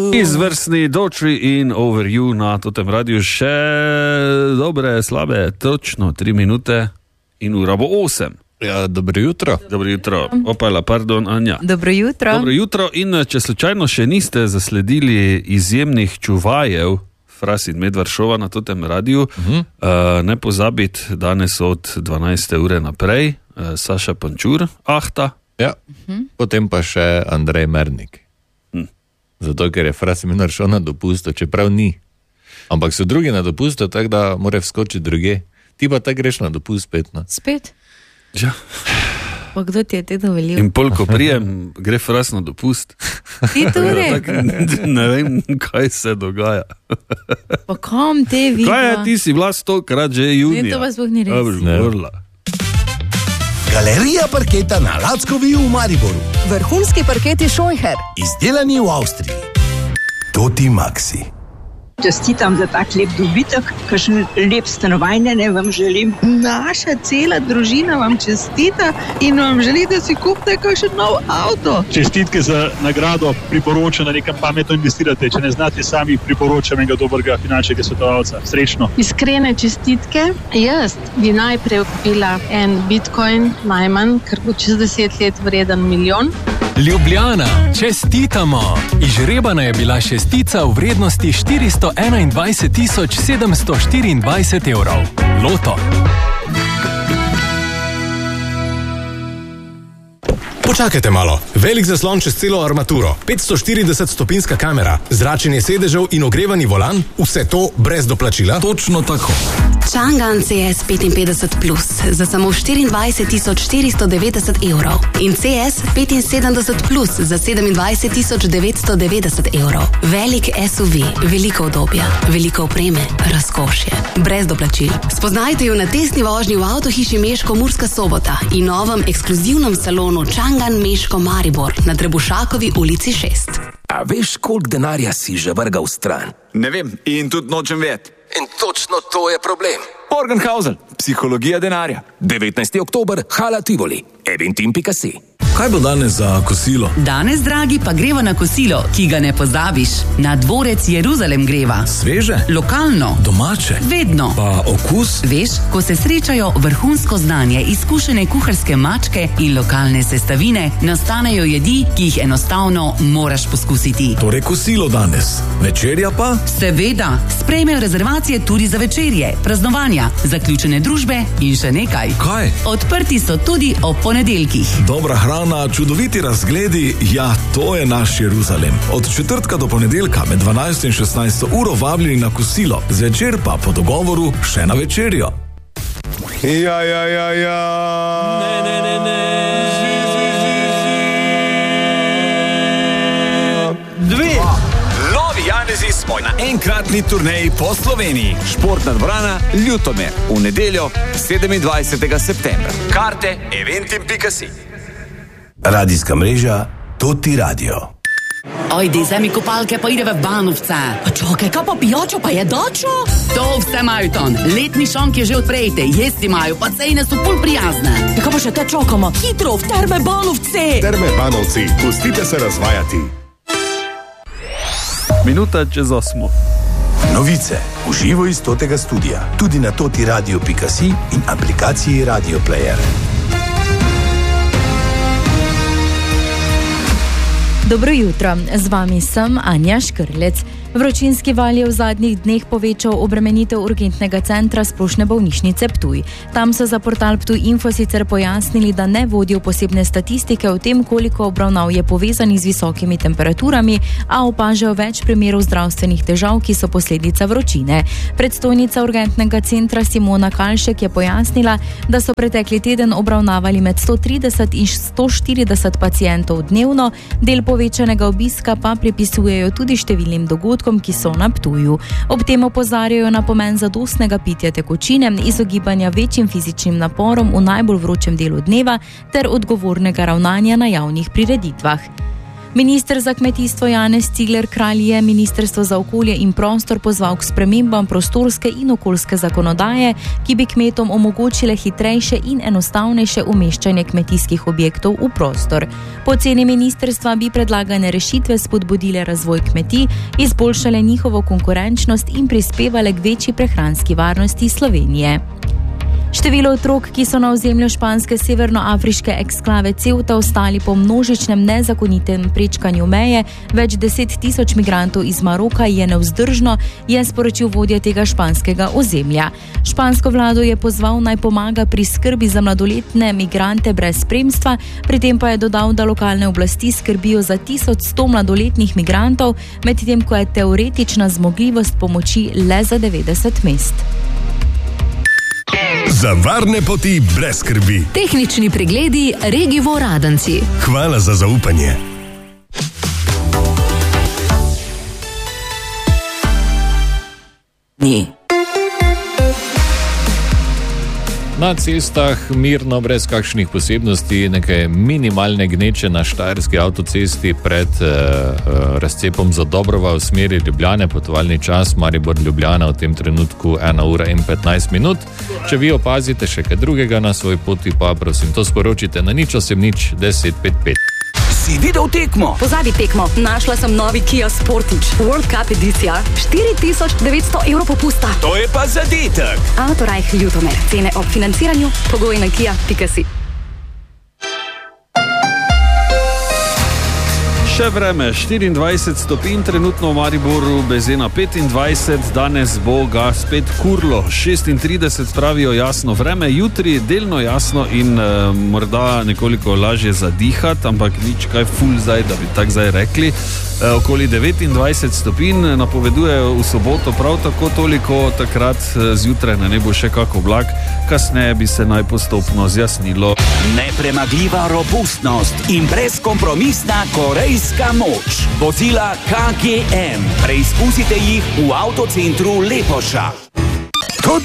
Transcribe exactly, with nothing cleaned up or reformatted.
Izvrstni Daughtry in Over You na totem radiju še dobre, slabe, točno tri minute in ura bo osem. Ja, dobro jutro. Dobro jutro. Opala, pardon, Anja. Dobro jutro. Dobro jutro in če slučajno še niste zasledili izjemnih čuvajev Fras in Medvaršova na totem radiju, uh-huh. uh, ne pozabiti danes od dvanajste ure naprej, uh, Saša Pančur, Ahta. Ja, uh-huh. Potem pa še Andrej Mernik. Hm. Zato, ker je Fras in Medvaršov na dopustu, čeprav ni. Ampak so drugi na dopustu, tako da mora vskočiti druge. Ti pa tako greš na dopust spet. No? Spet? Ja. Pa kdo ti je te dovolil? In pol, ko prijem, gre Fras na dopust. Ti torej? Tak, ne vem, kaj se dogaja. Pa kam te vidi? Kaj je, ti si bila stokrat že junija? Ne, to pa sploh ni res. Ne. Galerija parketa na Lackovi v Mariboru. Vrhunski parketi Scheucher. Izdelani v Avstriji. Toti Maxi. Čestitam za tak lep dobitek, kakšen lep stanovanje vam želim. Naša cela družina vam čestita in vam želi, da si kupite kakšen nov avto. Čestitke za nagrado, priporočam, da nekam pametno investirate. Če ne znate sami, priporočam enega dobrega finančnega svetovalca. Srečno. Iskrene čestitke. Jaz bi najprej kupila en bitcoin, najmanj, ker bo čez deset let vreden milijon. Ljubljana, čestitamo! Izžrebana je bila šestica v vrednosti štiristo enaindvajset tisoč sedemsto štiriindvajset evrov. Loto. Počakajte malo. Velik zaslon čez celo armaturo, petsto štirideset stopinjska kamera, zračenje sedežev in ogrevani volan, vse to brez doplačila? Točno tako. Changan C S petinpetdeset plus za samo štiriindvajset tisoč štiristo devetdeset evrov in C S petinsedemdeset plus za sedemindvajset tisoč devetsto devetdeset evrov. Velik S U V, veliko udobja, veliko opreme, razkošje, brez doplačil. Spoznajte jo na testni vožnji v avtohiši Meško Murska Sobota in novem ekskluzivnem salonu Changan Meško Maribor na Trebušakovi ulici šest. A veš, koliko denarja si že vrgal stran? Ne vem in tudi nočem vedeti. In točno to je problem. Morgenhausen, psihologija denarja. devetnajsti oktober, Hala Tivoli, eventim pika si. Kaj bo danes za kosilo? Danes, dragi, pa greva na kosilo, ki ga ne pozabiš. Na dvorec Jeruzalem greva. Sveže? Lokalno. Domače? Vedno. Pa okus? Veš, ko se srečajo vrhunsko znanje, izkušene kuharske mačke in lokalne sestavine, nastanejo jedi, ki jih enostavno moraš poskusiti. Torej kosilo danes. Večerja pa? Seveda. Sprejmejo rezervacije tudi za večerje, praznovanja, zaključene družbe in še nekaj. Kaj? Odprti so tudi ob ponedeljkih. Dobra hrana, čudoviti razgledi, ja, to je naš Jeruzalem. Od četrtka do ponedeljka med dvanajsto in šestnajsto uro vabljeni na kosilo, zvečer pa po dogovoru še na večerjo. Ja, ja, ja, ja. Ne, ne, ne, ne. Dve. Novi Janezi smo na enkratni turneji po Sloveniji. Športna dvorana Ljutomer v nedeljo sedemindvajsetega septembra. Karte eventim pika si. Radijska mreža Toti Radio. Ojdi, zemi kopalke, pa ideve v Banovce. Pa čakaj, kaj pa pijačo, pa jedačo? To vse imajo ton. Letni šank je že odprejte, jesti imajo, pa cene so pol prijazne. Ja, kaj pa še te čakamo? Hitro, v Terme Banovce! Terme Banovci, pustite se razvajati. Minuta čez osmo. Novice v živo iz Totega studia, tudi na toti radio pika si in aplikaciji Radio Player. Dobro jutro, z vami sem Anja Škrlec. Vročinski val je v zadnjih dneh povečal obremenitev urgentnega centra Splošne bolnišnice Ptuj. Tam so za portal Ptuj Info sicer pojasnili, da ne vodijo posebne statistike o tem, koliko obravnav je povezanih z visokimi temperaturami, a opažajo več primerov zdravstvenih težav, ki so posledica vročine. Predstojnica urgentnega centra Simona Kalšek je pojasnila, da so pretekli teden obravnavali med sto trideset in sto štirideset pacientov dnevno, del povečanega obiska pa pripisujejo tudi številnim dogodkom, ki so na Ptuju. Ob tem opozarjajo na pomen zadostnega pitja tekočine, izogibanja večjim fizičnim naporom v najbolj vročem delu dneva ter odgovornega ravnanja na javnih prireditvah. Minister za kmetijstvo Janez Cigler Kralj je Ministrstvo za okolje in prostor pozval k spremembam prostorske in okoljske zakonodaje, ki bi kmetom omogočile hitrejše in enostavnejše umeščanje kmetijskih objektov v prostor. Po oceni ministrstva bi predlagane rešitve spodbudile razvoj kmetij, izboljšale njihovo konkurenčnost in prispevale k večji prehranski varnosti Slovenije. Število otrok, ki so na ozemlju španske severnoafriške eksklave Ceuta ostali po množičnem nezakonitem prečkanju meje, več deset tisoč migrantov iz Maroka je nevzdržno, je sporočil vodja tega španskega ozemlja. Špansko vlado je pozval naj pomaga pri skrbi za mladoletne migrante brez spremstva, pri tem pa je dodal, da lokalne oblasti skrbijo za tisoč sto mladoletnih migrantov, medtem ko je teoretična zmogljivost pomoči le za devetdeset mest. Za varne poti brez skrbi. Tehnični pregledi Regivo Radenci. Hvala za zaupanje. Ni. Na cestah mirno, brez kakšnih posebnosti, nekaj minimalne gneče na štajerski avtocesti pred uh, razcepom za Dobrova v smeri Ljubljane, potovalni čas Maribor-Ljubljana v tem trenutku ena ura in petnajst minut. Če vi opazite še kaj drugega na svoj poti, pa prosim to sporočite na nič osem nič deset pet pet. Si videl tekmo? Pozabi tekmo, našla sem novi Kia Sportage World Cup edicija, štiri tisoč devetsto evrov popusta. To je pa zadetek. Autorajh Ljutomer, cene ob financiranju, pogoji na kia pika si. Še vreme, štiriindvajset stopinj, trenutno v Mariboru, Bezena petindvajset, danes bo ga spet kurlo, šestintrideset pravijo jasno vreme, jutri delno jasno in e, morda nekoliko lažje zadihati, ampak nič kaj ful zdaj, da bi tak zdaj rekli. E, okoli devetindvajset stopinj napovedujejo v soboto prav tako toliko, takrat zjutraj na nebu še kak oblak, kasneje bi se naj postopno zjasnilo. Nepremagljiva robustnost in brezkompromisna korejska moč. Vozila K G M. Preizkusite jih v avtocentru Lepoša.